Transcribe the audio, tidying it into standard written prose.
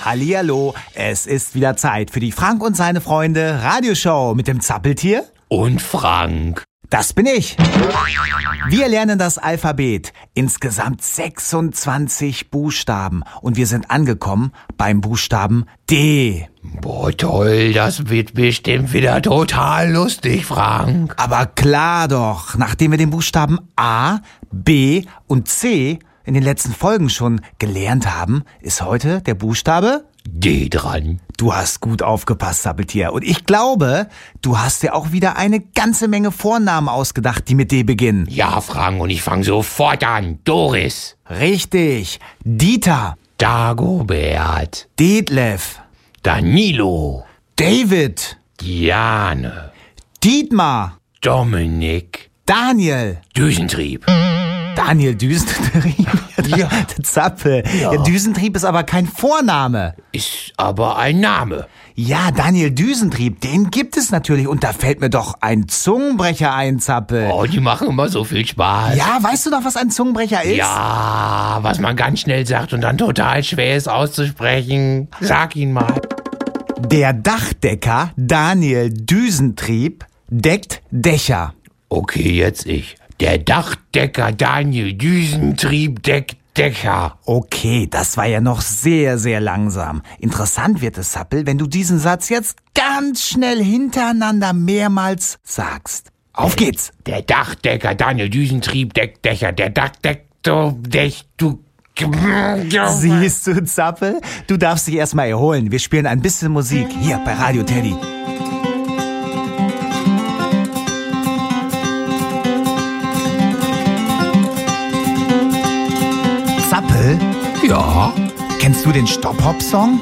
Hallihallo, es ist wieder Zeit für die Frank und seine Freunde Radioshow mit dem Zappeltier und Frank. Das bin ich. Wir lernen das Alphabet, insgesamt 26 Buchstaben und wir sind angekommen beim Buchstaben D. Boah, toll, das wird bestimmt wieder total lustig, Frank. Aber klar doch, nachdem wir den Buchstaben A, B und C in den letzten Folgen schon gelernt haben, ist heute der Buchstabe D dran. Du hast gut aufgepasst, Zappeltier. Und ich glaube, du hast dir auch wieder eine ganze Menge Vornamen ausgedacht, die mit D beginnen. Ja, Frank, und ich fange sofort an. Doris. Richtig. Dieter. Dagobert. Detlef. Danilo. David. Diane. Dietmar. Dominik. Daniel. Düsentrieb. Daniel Düsentrieb? Ja. Der Zappel. Ja. Ja, Düsentrieb ist aber kein Vorname. Ist aber ein Name. Ja, Daniel Düsentrieb, den gibt es natürlich. Und da fällt mir doch ein Zungenbrecher ein, Zappel. Oh, die machen immer so viel Spaß. Ja, weißt du noch, was ein Zungenbrecher ist? Ja, was man ganz schnell sagt und dann total schwer ist auszusprechen. Sag ihn mal. Der Dachdecker Daniel Düsentrieb deckt Dächer. Okay, jetzt ich. Der Dachdecker Daniel Düsentrieb deckt Dächer. Okay, das war ja noch sehr, sehr langsam. Interessant wird es, Zappel, wenn du diesen Satz jetzt ganz schnell hintereinander mehrmals sagst. Auf geht's. Der Dachdecker Daniel Düsentrieb deckt Dächer. Der Dachdecker du. Siehst du, Zappel? Du darfst dich erstmal erholen. Wir spielen ein bisschen Musik hier bei Radio Teddy. Zappel? Ja. Kennst du den Stop-Hop-Song?